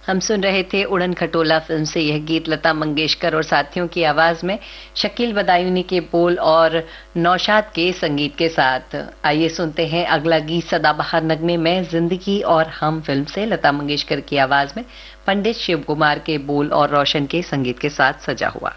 हम सुन रहे थे उड़न खटोला फिल्म से यह गीत लता मंगेशकर और साथियों की आवाज में, शकील बदायूनी के बोल और नौशाद के संगीत के साथ। आइए सुनते हैं अगला गीत सदाबहार नगमे में जिंदगी और हम फिल्म से लता मंगेशकर की आवाज में पंडित शिव कुमार के बोल और रोशन के संगीत के साथ सजा हुआ।